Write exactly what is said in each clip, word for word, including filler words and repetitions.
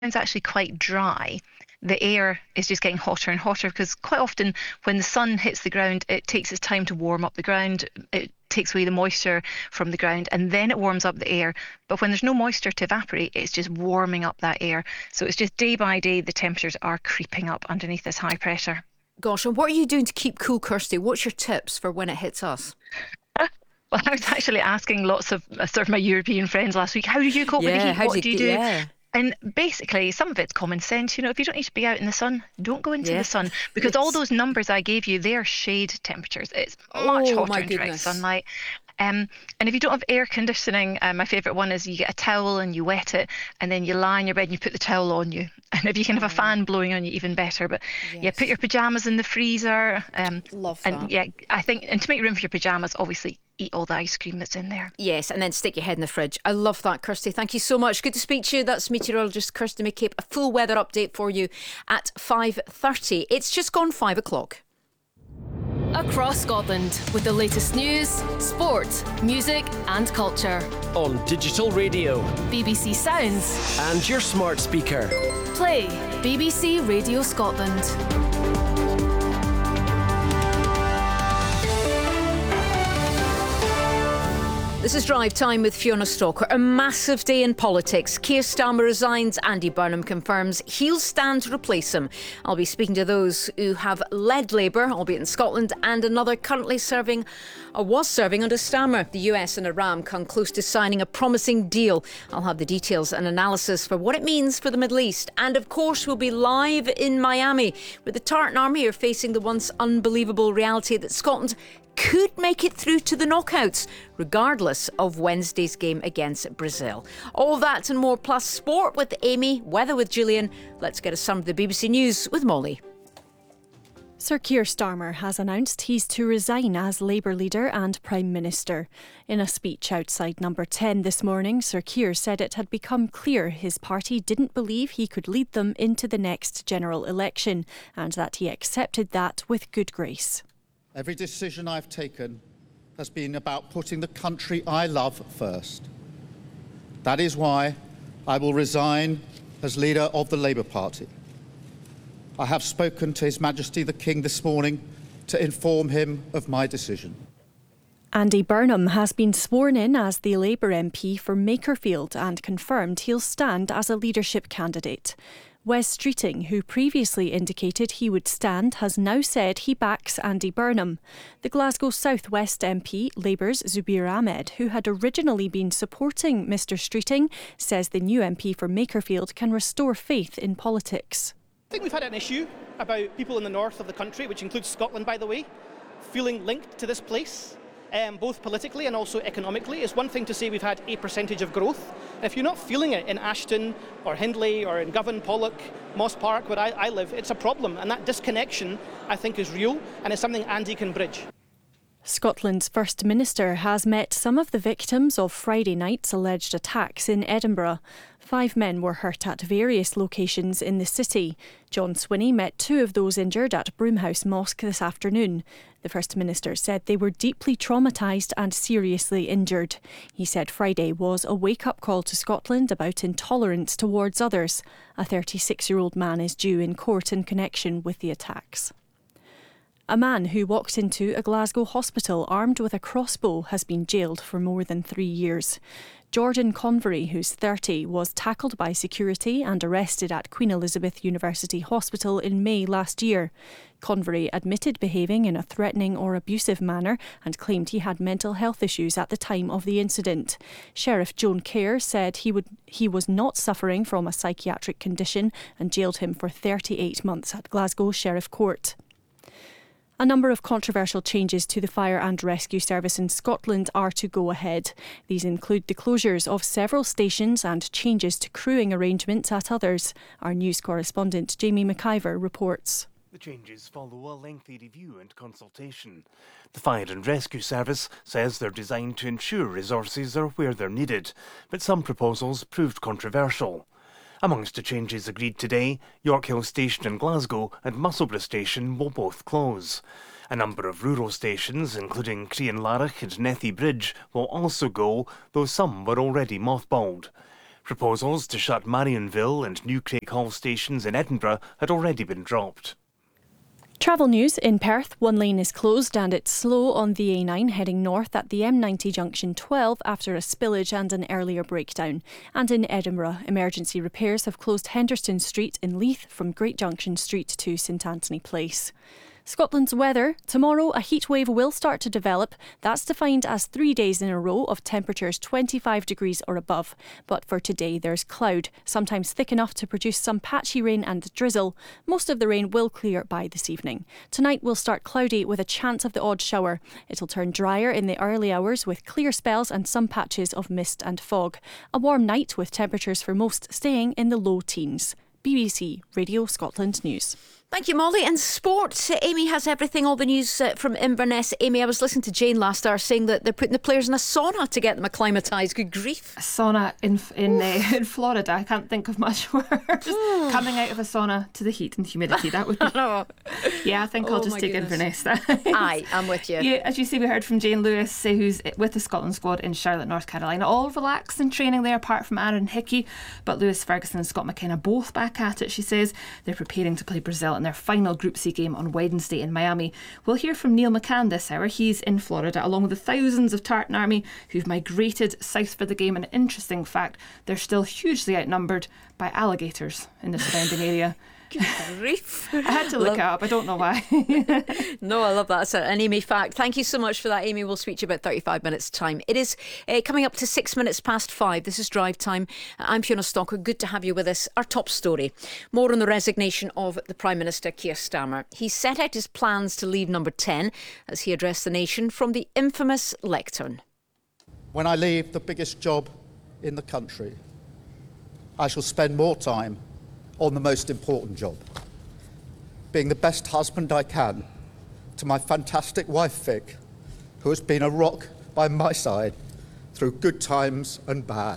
It's actually quite dry, the air is just getting hotter and hotter because quite often when the sun hits the ground, it takes its time to warm up the ground. It takes away the moisture from the ground and then it warms up the air. But when there's no moisture to evaporate, it's just warming up that air. So it's just day by day, the temperatures are creeping up underneath this high pressure. Gosh, and what are you doing to keep cool, Kirsty? What's your tips for when it hits us? Well, I was actually asking lots of uh, sort of my European friends last week, how do you cope with the Yeah, heat? how What do do you you get, do? yeah. And basically, some of it's common sense. You know, if you don't need to be out in the sun, don't go into Yeah. the sun because all It's- those numbers I gave you, they're shade temperatures. It's much Oh, hotter my in direct goodness. sunlight. Um, and if you don't have air conditioning, um, my favourite one is you get a towel and you wet it, and then you lie in your bed and you put the towel on you. And if you can have a fan blowing on you, even better. But yeah, put Yes. your pajamas in the freezer. Um, Love and that. yeah, I think, and to make room for your pajamas, obviously eat all the ice cream that's in there. Yes, and then stick your head in the fridge. I love that, Kirsty. Thank you so much. Good to speak to you. That's meteorologist Kirsty McCabe. A full weather update for you at five thirty. It's just gone five o'clock. Across Scotland with the latest news, sport, music and culture. On digital radio B B C Sounds. and your smart speaker. Play B B C Radio Scotland. This is Drive Time with Fiona Stalker. A massive day in politics. Keir Starmer resigns. Andy Burnham confirms he'll stand to replace him. I'll be speaking to those who have led Labour, albeit in Scotland, and another currently serving, or was serving under Starmer. The U S and Iran come close to signing a promising deal. I'll have the details and analysis for what it means for the Middle East. And of course, we'll be live in Miami, where the Tartan Army are facing the once unbelievable reality that Scotland could make it through to the knockouts, regardless of Wednesday's game against Brazil. All that and more, plus sport with Amy, weather with Julian. Let's get a summary of the B B C News with Molly. Sir Keir Starmer has announced he's to resign as Labour leader and Prime Minister. In a speech outside Number ten this morning, Sir Keir said it had become clear his party didn't believe he could lead them into the next general election, and that he accepted that with good grace. Every decision I've taken has been about putting the country I love first. That is why I will resign as leader of the Labour Party. I have spoken to His Majesty the King this morning to inform him of my decision. Andy Burnham has been sworn in as the Labour M P for Makerfield and confirmed he'll stand as a leadership candidate. Wes Streeting, who previously indicated he would stand, has now said he backs Andy Burnham. The Glasgow South West M P, Labour's Zubir Ahmed, who had originally been supporting Mr Streeting, says the new M P for Makerfield can restore faith in politics. I think we've had an issue about people in the north of the country, which includes Scotland, by the way, feeling linked to this place, um, both politically and also economically. It's one thing to say we've had a percentage of growth. And if you're not feeling it in Ashton or Hindley or in Govan, Pollock, Moss Park, where I, I live, it's a problem. And that disconnection, I think, is real, and it's something Andy can bridge. Scotland's First Minister has met some of the victims of Friday night's alleged attacks in Edinburgh. Five men were hurt at various locations in the city. John Swinney met two of those injured at Broomhouse Mosque this afternoon. The First Minister said they were deeply traumatised and seriously injured. He said Friday was a wake-up call to Scotland about intolerance towards others. A thirty-six-year-old man is due in court in connection with the attacks. A man who walked into a Glasgow hospital armed with a crossbow has been jailed for more than three years. Jordan Convery, who's thirty, was tackled by security and arrested at Queen Elizabeth University Hospital in May last year. Convery admitted behaving in a threatening or abusive manner and claimed he had mental health issues at the time of the incident. Sheriff Joan Kerr said he would he was not suffering from a psychiatric condition and jailed him for thirty-eight months at Glasgow Sheriff Court. A number of controversial changes to the fire and rescue service in Scotland are to go ahead. These include the closures of several stations and changes to crewing arrangements at others. Our news correspondent Jamie McIver reports. The changes follow a lengthy review and consultation. The Fire and Rescue Service says they're designed to ensure resources are where they're needed, but some proposals proved controversial. Amongst the changes agreed today, Yorkhill Station in Glasgow and Musselburgh Station will both close. A number of rural stations, including Crean Larach and Nethy Bridge, will also go, though some were already mothballed. Proposals to shut Marionville and New Craighall stations in Edinburgh had already been dropped. Travel news in Perth, one lane is closed and it's slow on the A nine heading north at the M ninety junction twelve after a spillage and an earlier breakdown. And in Edinburgh, emergency repairs have closed Henderson Street in Leith from Great Junction Street to St Anthony Place. Scotland's weather. Tomorrow, a heat wave will start to develop. That's defined as three days in a row of temperatures twenty-five degrees or above. But for today, there's cloud, sometimes thick enough to produce some patchy rain and drizzle. Most of the rain will clear by this evening. Tonight will start cloudy with a chance of the odd shower. It'll turn drier in the early hours with clear spells and some patches of mist and fog. A warm night with temperatures for most staying in the low teens. B B C Radio Scotland News. Thank you, Molly. And sport, Amy has everything, all the news uh, from Inverness. Amy, I was listening to Jane last hour saying that they're putting the players in a sauna to get them acclimatised. Good grief. A sauna in in, uh, in Florida. I can't think of much worse. Coming out of a sauna to the heat and humidity. That would be... Yeah, I think oh I'll just take goodness. Inverness. Aye, I'm with you. Yeah, as you see, we heard from Jane Lewis, uh, who's with the Scotland squad in Charlotte, North Carolina. All relaxed in training there, apart from Aaron Hickey. But Lewis Ferguson and Scott McKenna both back at it, she says. They're preparing to play Brazil in their final Group C game on Wednesday in Miami. We'll hear from Neil McCann this hour. He's in Florida, along with the thousands of Tartan Army who've migrated south for the game. An interesting fact, they're still hugely outnumbered by alligators in the surrounding area. Good grief. I had to look love- it up. I don't know why. No, I love that. It's an Amy fact. Thank you so much for that, Amy. We'll speak to you about thirty-five minutes' time. It is uh, coming up to six minutes past five. This is Drive Time. I'm Fiona Stalker. Good to have you with us. Our top story. More on the resignation of the Prime Minister, Keir Starmer. He set out his plans to leave Number ten as he addressed the nation from the infamous lectern. When I leave the biggest job in the country, I shall spend more time on the most important job, being the best husband I can to my fantastic wife Vic, who has been a rock by my side through good times and bad,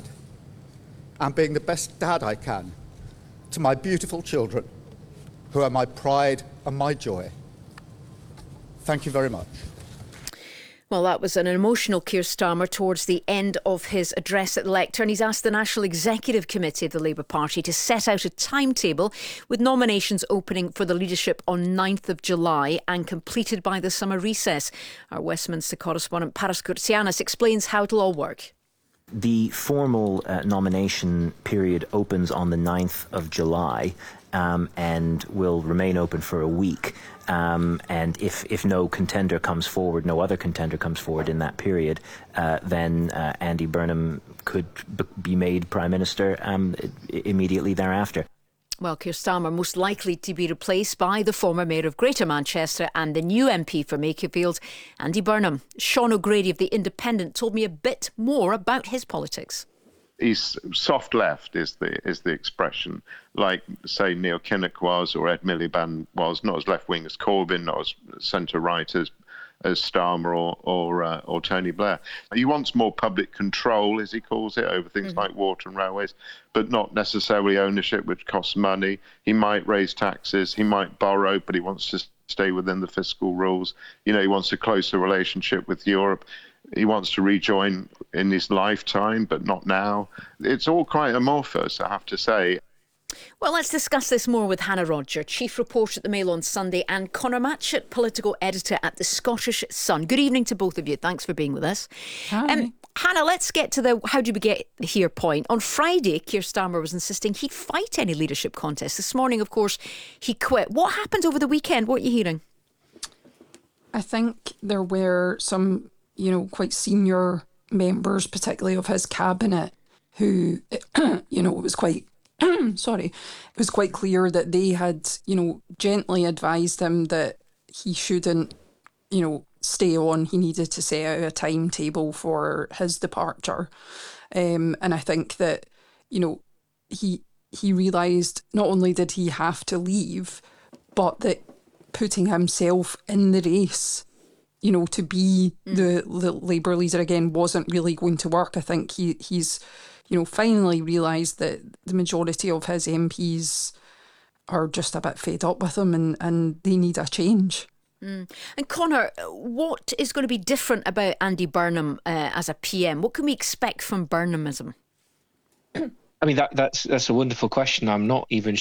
and being the best dad I can to my beautiful children, who are my pride and my joy. Thank you very much. Well, that was an emotional Keir Starmer towards the end of his address at the lectern. He's asked the National Executive Committee of the Labour Party to set out a timetable with nominations opening for the leadership on ninth of July and completed by the summer recess. Our Westminster correspondent Paris Kourtsianis explains how it'll all work. The formal uh, nomination period opens on the ninth of July um, and will remain open for a week. Um, and if, if no contender comes forward, no other contender comes forward in that period, uh, then uh, Andy Burnham could b- be made Prime Minister um, immediately thereafter. Well, Keir Starmer most likely to be replaced by the former Mayor of Greater Manchester and the new M P for Makerfield, Andy Burnham. Sean O'Grady of The Independent told me a bit more about his politics. He's soft left is the is the expression, like, say, Neil Kinnock was or Ed Miliband was, not as left-wing as Corbyn, not as centre-right as, as Starmer or or, uh, or Tony Blair. He wants more public control, as he calls it, over things mm-hmm. like water and railways, but not necessarily ownership, which costs money. He might raise taxes, he might borrow, but he wants to stay within the fiscal rules. You know, he wants a closer relationship with Europe. He wants to rejoin in his lifetime, but not now. It's all quite amorphous, I have to say. Well, let's discuss this more with Hannah Rodger, chief reporter at the Mail on Sunday, and Conor Matchett, political editor at the Scottish Sun. Good evening to both of you. Thanks for being with us. Hi. Um, Hannah, let's get to the how do we get here point. On Friday, Keir Starmer was insisting he'd fight any leadership contest. This morning, of course, he quit. What happened over the weekend? What are you hearing? I think there were some, you know, quite senior members, particularly of his cabinet, who, you know, it was quite, sorry, it was quite clear that they had, you know, gently advised him that he shouldn't, you know, stay on. He needed to set out a timetable for his departure. Um, and I think that, you know, he he realised not only did he have to leave, but that putting himself in the race, you know, to be mm. the, the Labour leader again wasn't really going to work. I think he he's, you know, finally realised that the majority of his M Ps are just a bit fed up with him and, and they need a change. Mm. And Conor, what is going to be different about Andy Burnham uh, as a P M? What can we expect from Burnhamism? I mean, that, that's that's a wonderful question. I'm not even